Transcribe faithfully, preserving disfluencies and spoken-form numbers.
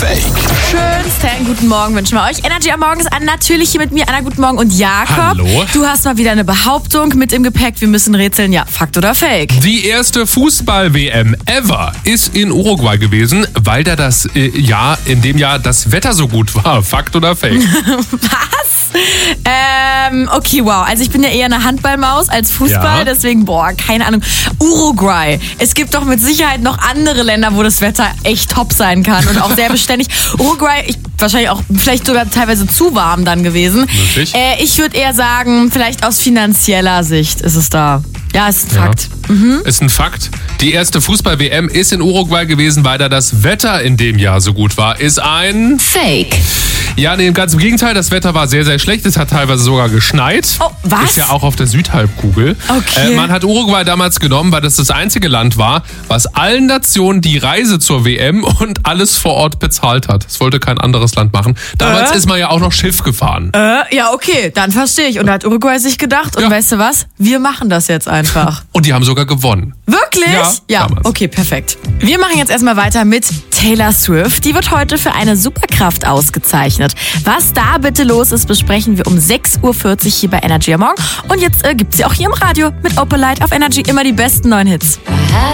Fake? Schönsten guten Morgen wünschen wir euch. Energy am Morgen ist an, natürlich hier mit mir, Anna, guten Morgen und Jakob. Hallo. Du hast mal wieder eine Behauptung mit im Gepäck. Wir müssen rätseln, ja, Fakt oder Fake? Die erste Fußball-W M ever ist in Uruguay gewesen, weil da das äh, Jahr, in dem Jahr das Wetter so gut war. Fakt oder Fake? Was? Ähm, okay, wow. Also ich bin ja eher eine Handballmaus als Fußball, Ja. deswegen, boah, keine Ahnung. Uruguay. Es gibt doch mit Sicherheit noch andere Länder, wo das Wetter echt top sein kann und auch sehr beständig. Uruguay, ich, wahrscheinlich auch vielleicht sogar teilweise zu warm dann gewesen. Wirklich? Äh, ich würde eher sagen, vielleicht aus finanzieller Sicht ist es da. Ja, ist ein Ja. Fakt. Ist ein Fakt. Die erste Fußball-W M ist in Uruguay gewesen, weil da das Wetter in dem Jahr so gut war. Ist ein... Fake. Ja, nee, ganz im Gegenteil. Das Wetter war sehr, sehr schlecht. Es hat teilweise sogar geschneit. Oh, was? Ist ja auch auf der Südhalbkugel. Okay. Äh, man hat Uruguay damals genommen, weil das das einzige Land war, was allen Nationen die Reise zur W M und alles vor Ort bezahlt hat. Das wollte kein anderes Land machen. Damals Äh? ist man ja auch noch Schiff gefahren. Äh, ja, okay, dann verstehe ich. Und da hat Uruguay sich gedacht, und Ja. weißt du was? Wir machen das jetzt einfach. Und die haben sogar gewonnen. Wirklich? Ja, damals. Okay, perfekt. Wir machen jetzt erstmal weiter mit Taylor Swift. Die wird heute für eine Superkraft ausgezeichnet. Was da bitte los ist, besprechen wir um sechs Uhr vierzig hier bei Energy am Morgen. Und jetzt äh, gibt's sie auch hier im Radio mit Opalite auf Energy immer die besten neuen Hits.